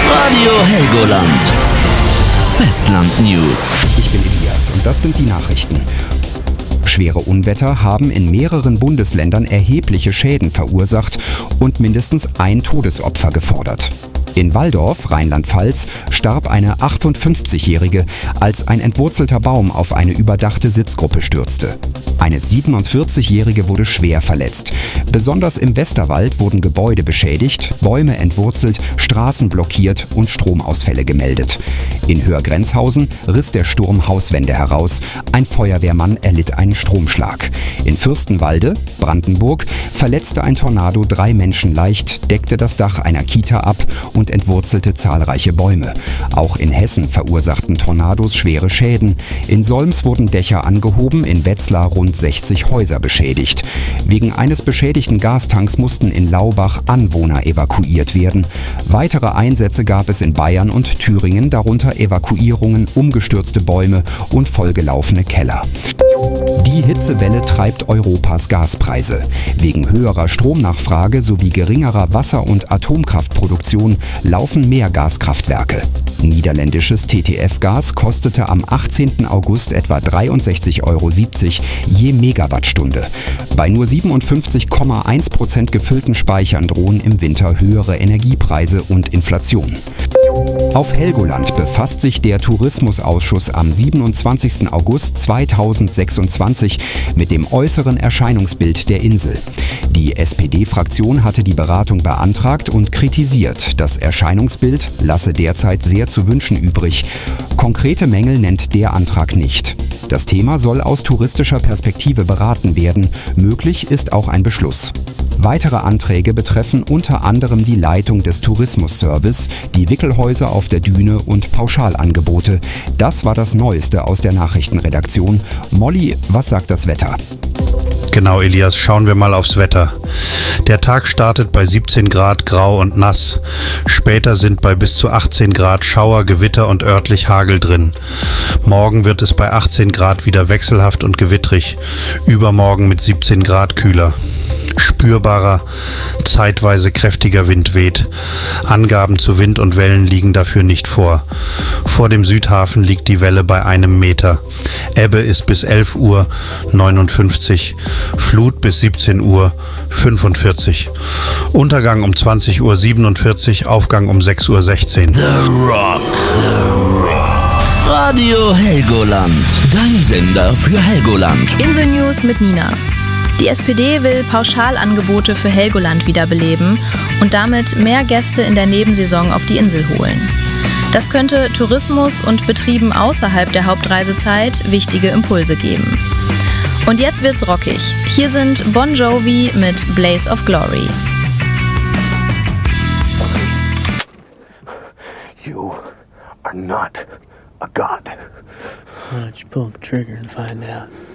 Radio Helgoland. Festland News. Ich bin Elias und das sind die Nachrichten. Schwere Unwetter haben in mehreren Bundesländern erhebliche Schäden verursacht und mindestens ein Todesopfer gefordert. In Walldorf, Rheinland-Pfalz, starb eine 58-Jährige, als ein entwurzelter Baum auf eine überdachte Sitzgruppe stürzte. Eine 47-Jährige wurde schwer verletzt. Besonders im Westerwald wurden Gebäude beschädigt, Bäume entwurzelt, Straßen blockiert und Stromausfälle gemeldet. In Höhrgrenzhausen riss der Sturm Hauswände heraus. Ein Feuerwehrmann erlitt einen Stromschlag. In Fürstenwalde, Brandenburg, verletzte ein Tornado 3 Menschen leicht, deckte das Dach einer Kita ab und entwurzelte zahlreiche Bäume. Auch in Hessen verursachten Tornados schwere Schäden. In Solms wurden Dächer angehoben, in Wetzlar rund 60 Häuser beschädigt. Wegen eines beschädigten Gastanks mussten in Laubach Anwohner evakuiert werden. Weitere Einsätze gab es in Bayern und Thüringen, darunter Evakuierungen, umgestürzte Bäume und vollgelaufene Keller. Die Hitzewelle treibt Europas Gaspreise. Wegen höherer Stromnachfrage sowie geringerer Wasser- und Atomkraftproduktion laufen mehr Gaskraftwerke. Niederländisches TTF-Gas kostete am 18. August etwa 63,70 € je Megawattstunde. Bei nur 57,1% gefüllten Speichern drohen im Winter höhere Energiepreise und Inflation. Auf Helgoland befasst sich der Tourismusausschuss am 27. August 2026 mit dem äußeren Erscheinungsbild der Insel. Die SPD-Fraktion hatte die Beratung beantragt und kritisiert, das Erscheinungsbild lasse derzeit sehr zu wünschen übrig. Konkrete Mängel nennt der Antrag nicht. Das Thema soll aus touristischer Perspektive beraten werden. Möglich ist auch ein Beschluss. Weitere Anträge betreffen unter anderem die Leitung des Tourismusservice, die Wickelhäuser auf der Düne und Pauschalangebote. Das war das Neueste aus der Nachrichtenredaktion. Molly, was sagt das Wetter? Genau, Elias, schauen wir mal aufs Wetter. Der Tag startet bei 17 Grad grau und nass. Später sind bei bis zu 18 Grad Schauer, Gewitter und örtlich Hagel drin. Morgen wird es bei 18 Grad wieder wechselhaft und gewittrig. Übermorgen mit 17 Grad kühler. Spürbarer, zeitweise kräftiger Wind weht. Angaben zu Wind und Wellen liegen dafür nicht vor. Vor dem Südhafen liegt die Welle bei 1 Meter. Ebbe ist bis 11 Uhr 59, Flut bis 17 Uhr 45. Untergang um 20 Uhr 47, Aufgang um 6 Uhr 16. The Rock. Radio Helgoland. Dein Sender für Helgoland. Insel News mit Nina. Die SPD will Pauschalangebote für Helgoland wiederbeleben und damit mehr Gäste in der Nebensaison auf die Insel holen. Das könnte Tourismus und Betrieben außerhalb der Hauptreisezeit wichtige Impulse geben. Und jetzt wird's rockig. Hier sind Bon Jovi mit Blaze of Glory. You are not a god. Why don't you pull the trigger and find out?